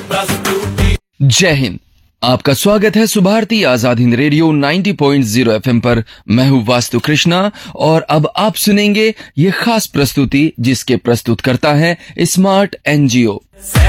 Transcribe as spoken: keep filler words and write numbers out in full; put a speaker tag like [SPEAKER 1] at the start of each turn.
[SPEAKER 1] जय हिंद। आपका स्वागत है सुभारती आजाद हिंद रेडियो नब्बे पॉइंट शून्य एफएम पर। मैं हूँ वास्तु कृष्णा और अब आप सुनेंगे ये खास प्रस्तुति जिसके प्रस्तुत करता है स्मार्ट एनजीओ।